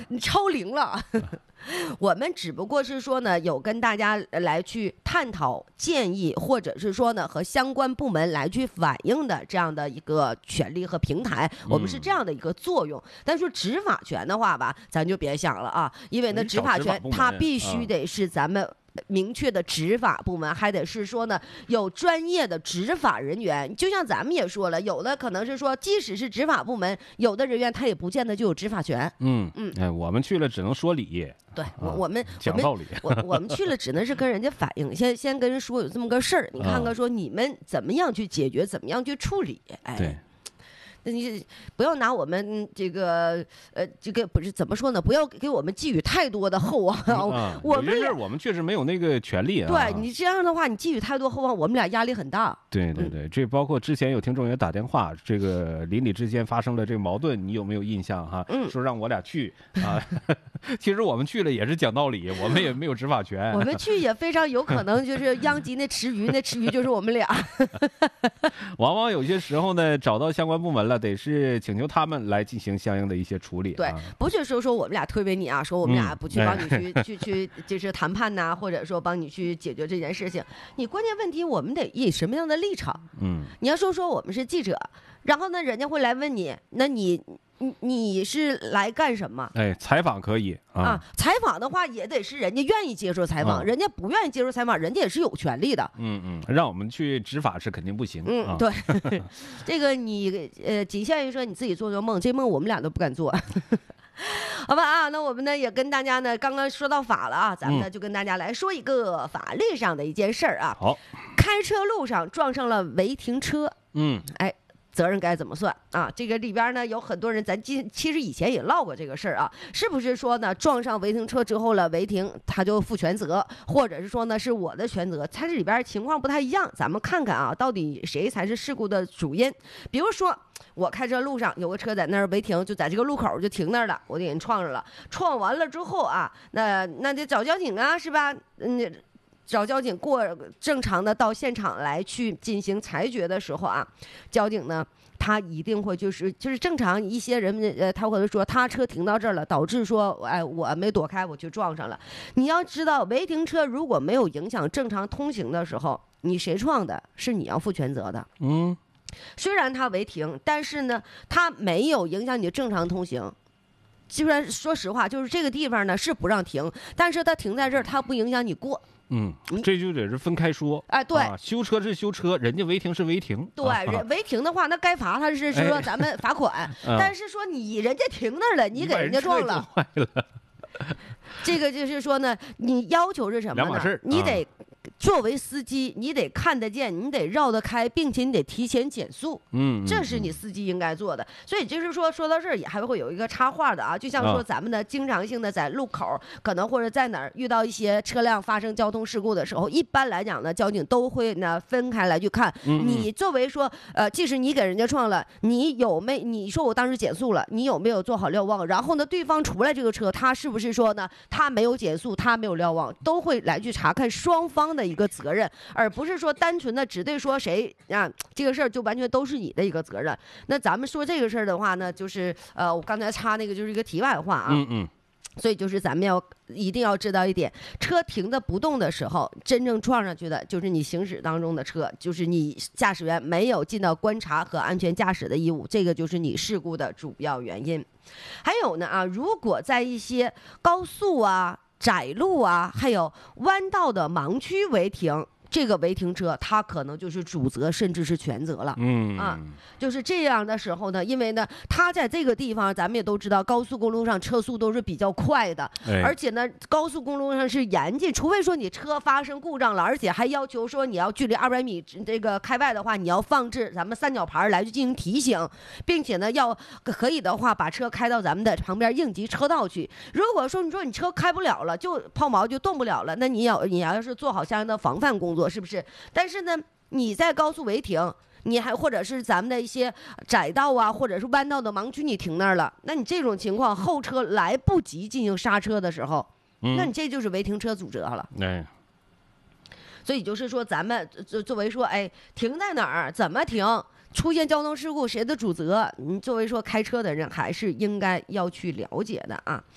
你超龄了。我们只不过是说呢，有跟大家来去探讨建议，或者是说呢和相关部门来去反映的这样的一个权利和平台，我们是这样的一个作用。但是执法权的话吧，咱就别想了啊，因为呢执法权它必须得是咱们明确的执法部门，还得是说呢有专业的执法人员。就像咱们也说了，有的可能是说，即使是执法部门，有的人员他也不见得就有执法权。 我们去了只能说理。 对，我们讲道理。 我们去了只能是跟人家反映，先跟人说有这么个事儿，你看看说你们怎么样去解决，怎么样去处理。 对。 你不要拿我们这个不是怎么说呢？不要给我们寄予太多的厚望。 我们确实没有那个权利啊。 对，你这样的话，你寄予太多厚望，我们俩压力很大。 对，这包括之前有听众也打电话，这个邻里之间发生了这个矛盾，你有没有印象哈？说让我俩去啊。其实我们去了也是讲道理，我们也没有执法权。 我们去也非常有可能就是殃及那池鱼，那池鱼就是我们俩。 往往有些时候呢，找到相关部门了，得是请求他们来进行相应的一些处理。 对，不是说我们俩推诿你啊，说我们俩不去帮你去就是谈判呐，或者说帮你去解决这件事情。你关键问题我们得以什么样的立场？你要说我们是记者，然后呢，人家会来问你，那你是来干什么？ 采访可以啊。 采访的话也得是人家愿意接受采访，人家不愿意接受采访，人家也是有权利的。 让我们去执法是肯定不行。 对，这个你仅限于说你自己做做梦，这梦我们俩都不敢做。好吧啊，那我们呢也跟大家呢刚刚说到法了啊，咱们呢就跟大家来说一个法律上的一件事儿啊。 好， 开车路上撞上了违停车。责任该怎么算啊？这个里边呢有很多人，咱其实以前也唠过这个事儿啊，是不是说呢撞上违停车之后了，违停他就负全责，或者是说呢是我的全责？它这里边情况不太一样，咱们看看啊，到底谁才是事故的主因？比如说我开车路上有个车在那儿违停，就在这个路口就停那儿了，我给人撞上了，撞完了之后啊，那得找交警啊，是吧？找交警过正常的到现场来去进行裁决的时候啊，交警呢他一定会就是正常一些人他会说他车停到这儿了，导致说我没躲开我就撞上了。你要知道违停车如果没有影响正常通行的时候，你谁撞的是你要负全责的。虽然他违停，但是呢他没有影响你正常通行。虽然说实话就是这个地方呢是不让停，但是他停在这儿他不影响你过。 这就得是分开说。 对， 修车是修车，人家违停是违停。 对，违停的话，那该罚他是说咱们罚款，但是说人家停那儿了，你给人家撞了，这个就是说呢，你要求是什么呢？ 两码事， 你得作为司机，你得看得见，你得绕得开，并且你得提前减速。这是你司机应该做的。所以就是说到这儿也还会有一个插话的啊，就像说咱们的经常性的在路口可能或者在哪儿遇到一些车辆发生交通事故的时候，一般来讲呢，交警都会呢分开来去看。你作为说即使你给人家撞了，你说我当时减速了，你有没有做好瞭望？然后呢，对方出来这个车，他是不是说呢，他没有减速，他没有瞭望，都会来去查看双方的一个责任，而不是说单纯的只对说谁啊，这个事儿就完全都是你的一个责任。那咱们说这个事儿的话呢，就是我刚才插那个就是一个题外话啊。所以就是咱们一定要知道一点，车停的不动的时候，真正撞上去的就是你行驶当中的车，就是你驾驶员没有尽到观察和安全驾驶的义务，这个就是你事故的主要原因。还有呢如果在一些高速啊、窄路啊，还有弯道的盲区违停，这个违停车它可能就是主责甚至是全责了。就是这样的时候呢，因为呢它在这个地方咱们也都知道，高速公路上车速都是比较快的，而且呢高速公路上是严禁，除非说你车发生故障了，而且还要求说你要距离200米这个开外的话，你要放置咱们三角牌来去进行提醒，并且呢要可以的话把车开到咱们的旁边应急车道去。如果说你车开不了了，就抛锚就动不了了，那你要是做好相应的防范工作，是不是？但是呢你在高速违停，你还或者是咱们的一些窄道啊，或者是弯道的盲区，你停那儿了，那你这种情况后车来不及进行刹车的时候，那你这就是违停车主责了。所以就是说咱们作为说停在哪儿怎么停，出现交通事故谁的主责，你作为说开车的人还是应该要去了解的啊。